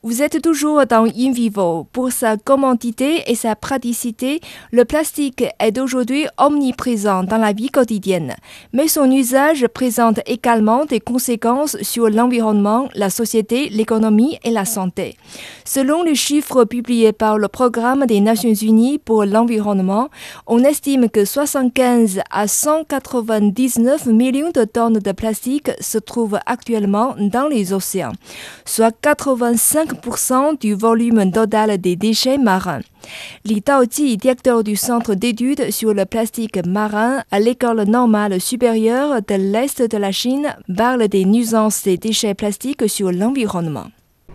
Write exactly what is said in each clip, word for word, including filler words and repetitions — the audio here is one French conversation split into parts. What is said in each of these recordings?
Vous êtes toujours dans In Vivo. Pour sa commodité et sa praticité, le plastique est aujourd'hui omniprésent dans la vie quotidienne. Mais son usage présente également des conséquences sur l'environnement, la société, l'économie et la santé. Selon les chiffres publiés par le Programme des Nations Unies pour l'environnement, on estime que soixante-quinze à cent quatre-vingt-dix-neuf millions de tonnes de plastique se trouvent actuellement dans les océans, soit quatre-vingt-cinq pour cent du volume total des déchets marins. Li Daoji, directeur du Centre d'études sur le plastique marin à l'École normale supérieure de l'Est de la Chine, parle des nuisances des déchets plastiques sur l'environnement.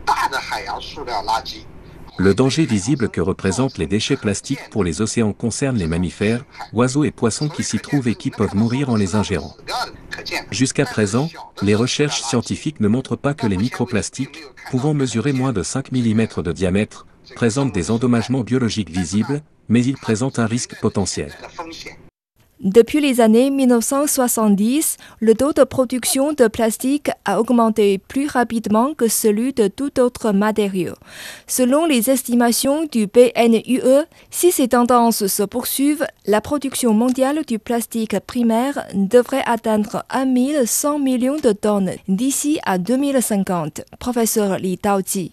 Le danger visible que représentent les déchets plastiques pour les océans concerne les mammifères, oiseaux et poissons qui s'y trouvent et qui peuvent mourir en les ingérant. Jusqu'à présent, les recherches scientifiques ne montrent pas que les microplastiques, pouvant mesurer moins de cinq millimètres de diamètre, présentent des endommagements biologiques visibles, mais ils présentent un risque potentiel. Depuis les années mille neuf cent soixante-dix, le taux de production de plastique a augmenté plus rapidement que celui de tout autre matériau. Selon les estimations du P N U E, si ces tendances se poursuivent, la production mondiale du plastique primaire devrait atteindre mille cent millions de tonnes d'ici à deux mille cinquante. Professeur Li Daoji.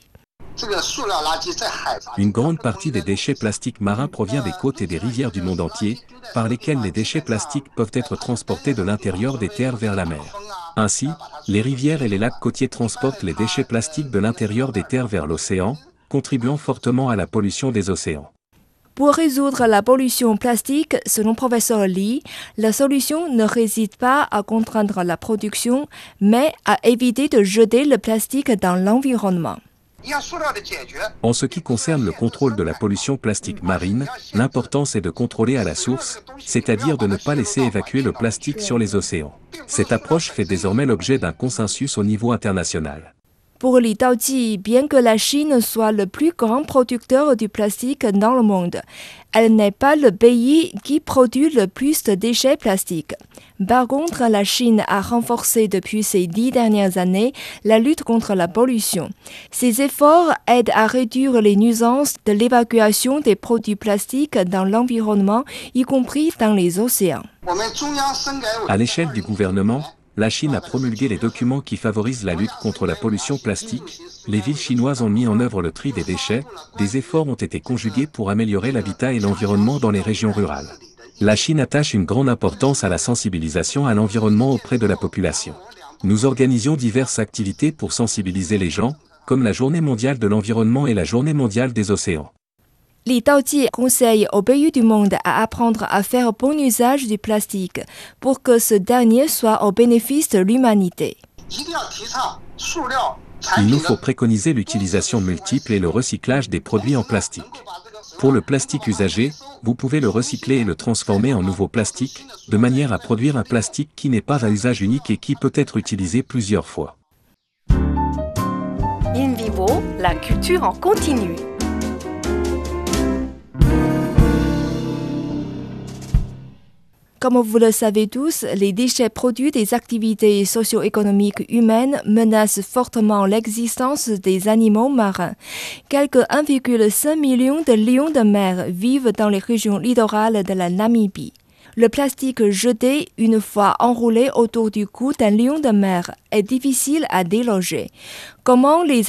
Une grande partie des déchets plastiques marins provient des côtes et des rivières du monde entier, par lesquelles les déchets plastiques peuvent être transportés de l'intérieur des terres vers la mer. Ainsi, les rivières et les lacs côtiers transportent les déchets plastiques de l'intérieur des terres vers l'océan, contribuant fortement à la pollution des océans. Pour résoudre la pollution plastique, selon professeur Li, la solution ne réside pas à contraindre la production, mais à éviter de jeter le plastique dans l'environnement. En ce qui concerne le contrôle de la pollution plastique marine, l'importance est de contrôler à la source, c'est-à-dire de ne pas laisser évacuer le plastique sur les océans. Cette approche fait désormais l'objet d'un consensus au niveau international. Pour Li Daoji, bien que la Chine soit le plus grand producteur du plastique dans le monde, elle n'est pas le pays qui produit le plus de déchets plastiques. Par contre, la Chine a renforcé depuis ces dix dernières années la lutte contre la pollution. Ces efforts aident à réduire les nuisances de l'évacuation des produits plastiques dans l'environnement, y compris dans les océans. À l'échelle du gouvernement, la Chine a promulgué les documents qui favorisent la lutte contre la pollution plastique. Les villes chinoises ont mis en œuvre le tri des déchets. Des efforts ont été conjugués pour améliorer l'habitat et l'environnement dans les régions rurales. La Chine attache une grande importance à la sensibilisation à l'environnement auprès de la population. Nous organisions diverses activités pour sensibiliser les gens, comme la Journée mondiale de l'environnement et la Journée mondiale des océans. Li Daoji conseille aux pays du monde à apprendre à faire bon usage du plastique pour que ce dernier soit au bénéfice de l'humanité. Il nous faut préconiser l'utilisation multiple et le recyclage des produits en plastique. Pour le plastique usagé, vous pouvez le recycler et le transformer en nouveau plastique, de manière à produire un plastique qui n'est pas à usage unique et qui peut être utilisé plusieurs fois. In Vivo, la culture en continu. Comme vous le savez tous, les déchets produits des activités socio-économiques humaines menacent fortement l'existence des animaux marins. Quelque un virgule cinq million de lions de mer vivent dans les régions littorales de la Namibie. Le plastique jeté une fois enroulé autour du cou d'un lion de mer est difficile à déloger. Comment les